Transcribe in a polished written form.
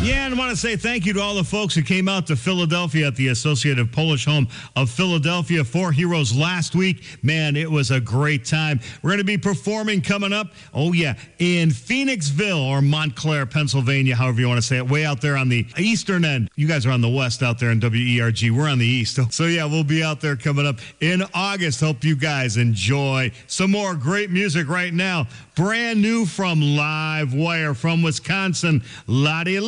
Yeah, and I want to say thank you to all the folks who came out to Philadelphia at the Associated Polish Home of Philadelphia for Heroes last week. Man, it was a great time. We're going to be performing coming up, in Phoenixville or Montclair, Pennsylvania, however you want to say it, way out there on the eastern end. You guys are on the west out there in WERG. We're on the east. So, yeah, we'll be out there coming up in August. Hope you guys enjoy some more great music right now. Brand new from Live Wire from Wisconsin, Lottie.